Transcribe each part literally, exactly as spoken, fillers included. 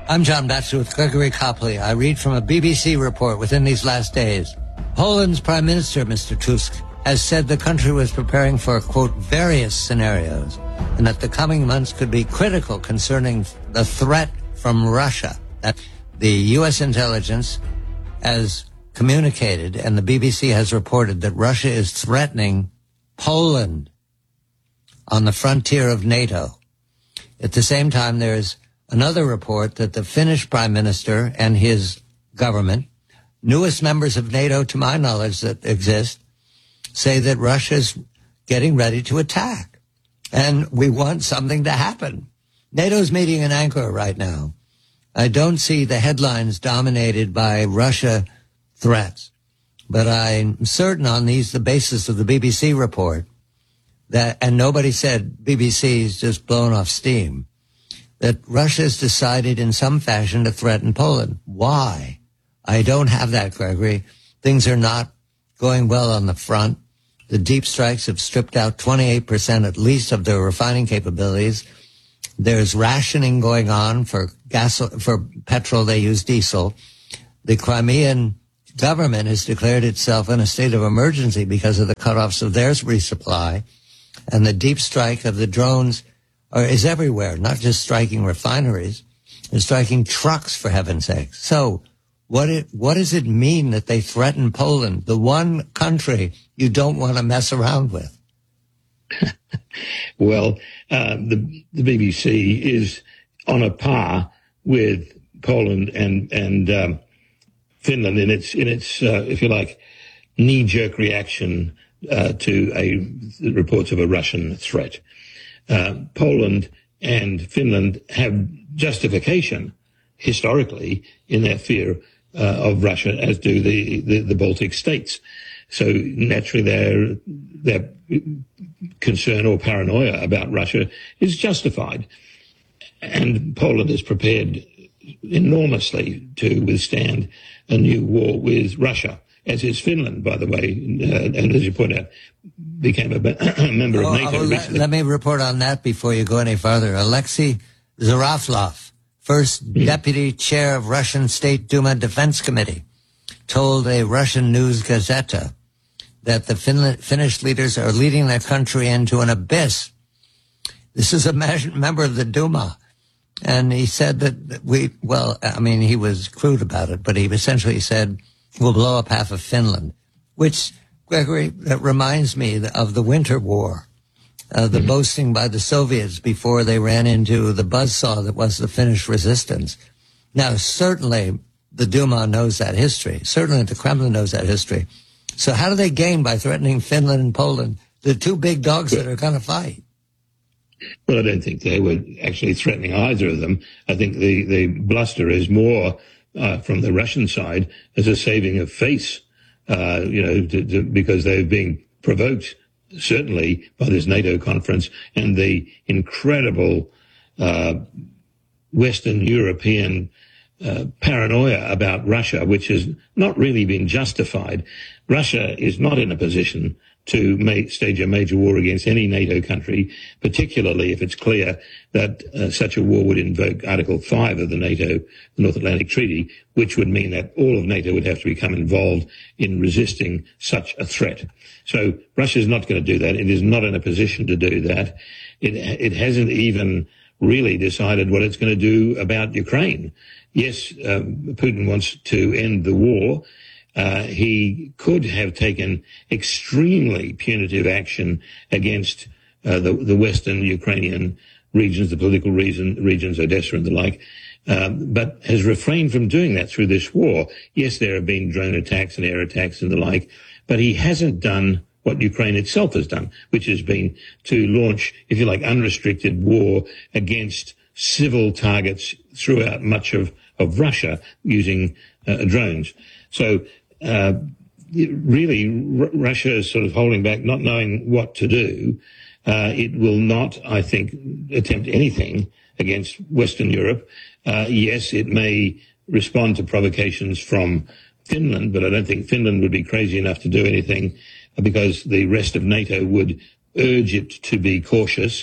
I'm John Batchelor with Gregory Copley. I read from a B B C report within these last days. Poland's Prime Minister, Mister Tusk, has said the country was preparing for, quote, various scenarios, and that the coming months could be critical concerning the threat from Russia. That the U S intelligence has communicated, and the B B C has reported, that Russia is threatening Poland on the frontier of NATO. At the same time, there's another report that the Finnish Prime Minister and his government, newest members of NATO to my knowledge that exist, say that Russia's getting ready to attack. And we want something to happen. NATO's meeting in Ankara right now. I don't see the headlines dominated by Russia threats, but I'm certain on these, the basis of the B B C report, that, and nobody said B B C's just blown off steam, that Russia's decided in some fashion to threaten Poland. Why? I don't have that, Gregory. Things are not going well on the front. The deep strikes have stripped out twenty-eight percent at least of their refining capabilities. There's rationing going on for gas, for petrol. They use diesel. The Crimean government has declared itself in a state of emergency because of the cutoffs of their resupply. And the deep strike of the drones are, is everywhere, not just striking refineries. They're striking trucks, for heaven's sake. So what it, what does it mean that they threaten Poland, the one country you don't want to mess around with? Well, uh, the, the B B C is on a par with Poland and and um, Finland in its in its uh, if you like knee-jerk reaction uh, to a reports of a Russian threat. Uh, Poland and Finland have justification historically in their fear uh, of Russia, as do the, the, the Baltic states. So naturally their, their concern or paranoia about Russia is justified. And Poland is prepared enormously to withstand a new war with Russia, as is Finland, by the way, uh, and as you point out, became a, a member oh, of NATO oh, let, recently. Let me report on that before you go any further. Alexei Zaraflov, first mm. deputy chair of Russian State Duma Defense Committee, told a Russian news gazeta that the Finland, Finnish leaders are leading their country into an abyss. This is a member of the Duma. And he said that we, well, I mean, he was crude about it, but he essentially said, we'll blow up half of Finland, which, Gregory, that reminds me of the Winter War, uh, the mm-hmm. boasting by the Soviets before they ran into the buzzsaw that was the Finnish resistance. Now, certainly the Duma knows that history. Certainly the Kremlin knows that history. So how do they gain by threatening Finland and Poland, the two big dogs that are going to fight? Well, I don't think they were actually threatening either of them. I think the, the bluster is more uh, from the Russian side as a saving of face, uh, you know, to, to, because they're being provoked, certainly, by this NATO conference and the incredible uh, Western European uh, paranoia about Russia, which has not really been justified. Russia is not in a position to make, stage a major war against any NATO country, particularly if it's clear that uh, such a war would invoke Article five of the NATO, the North Atlantic Treaty, which would mean that all of NATO would have to become involved in resisting such a threat. So Russia is not going to do that. It is not in a position to do that. It, it hasn't even really decided what it's going to do about Ukraine. Yes, um, Putin wants to end the war. Uh, he could have taken extremely punitive action against uh, the, the Western Ukrainian regions, the political region, regions, Odessa and the like, um, but has refrained from doing that through this war. Yes, there have been drone attacks and air attacks and the like, but he hasn't done what Ukraine itself has done, which has been to launch, if you like, unrestricted war against civil targets throughout much of, of Russia using uh, drones. So uh, really, R- Russia is sort of holding back, not knowing what to do. Uh, it will not, I think, attempt anything against Western Europe. Uh, yes, it may respond to provocations from Finland, but I don't think Finland would be crazy enough to do anything because the rest of NATO would urge it to be cautious.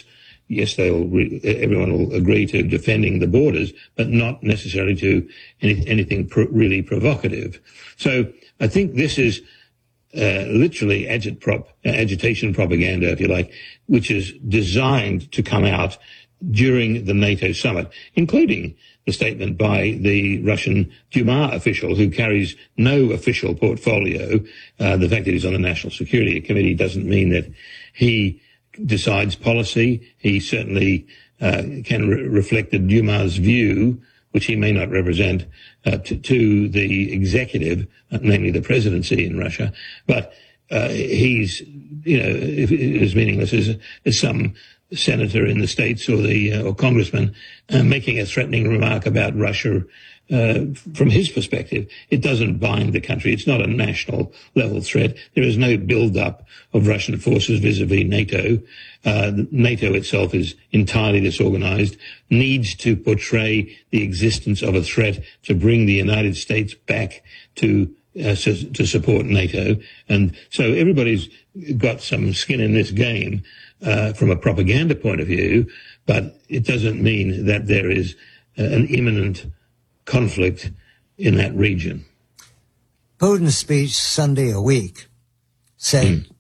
yes, they'll re- everyone will agree to defending the borders, but not necessarily to any, anything pro- really provocative. So I think this is uh, literally agit prop, uh, agitation propaganda, if you like, which is designed to come out during the NATO summit, including the statement by the Russian Duma official who carries no official portfolio. Uh, the fact that he's on the National Security Committee doesn't mean that he decides policy. He certainly uh, can re- reflect the Duma's view, which he may not represent, uh, to, to the executive, uh, namely the presidency in Russia. But uh, he's, you know, if, as meaningless as, as some senator in the States or the uh, or congressman uh, making a threatening remark about Russia. Uh, from his perspective, it doesn't bind the country. It's not a national level threat. There is no build-up of Russian forces vis-a-vis NATO. Uh, NATO itself is entirely disorganized, needs to portray the existence of a threat to bring the United States back to uh, su- to support NATO. And so everybody's got some skin in this game uh, from a propaganda point of view, but it doesn't mean that there is uh, an imminent conflict in that region. Putin's speech Sunday a week said mm.